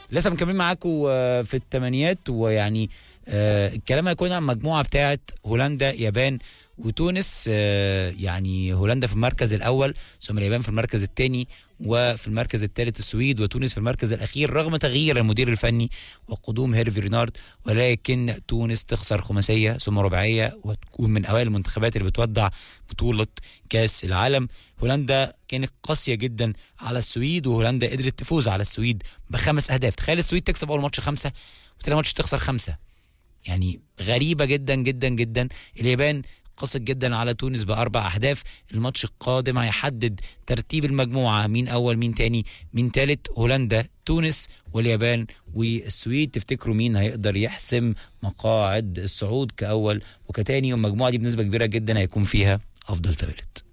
لسه مكملين معاكم في الثمانيات، ويعني الكلام هيكون عن المجموعه بتاعت هولندا، يابان وتونس. يعني هولندا في المركز الاول، ثم اليابان في المركز الثاني، وفي المركز الثالث السويد، وتونس في المركز الاخير رغم تغيير المدير الفني وقدوم هيرفي رينارد. ولكن تونس تخسر خماسيه ثم رباعيه وتكون من اوائل المنتخبات اللي بتودع بطوله كاس العالم. هولندا كانت قاسيه جدا على السويد، وهولندا قدرت تفوز على السويد ب5 اهداف. تخيل السويد تكسب اول ماتش 5 وتاني ماتش تخسر 5، يعني غريبه جدا جدا جدا. اليابان قاست جدا على تونس ب4 اهداف. الماتش القادم هيحدد ترتيب المجموعه، مين اول مين تاني مين تالت. هولندا، تونس، واليابان والسويد. تفتكروا مين هيقدر يحسم مقاعد الصعود كاول وكتاني؟ والمجموعه دي بنسبه كبيره جدا هيكون فيها افضل ثالث.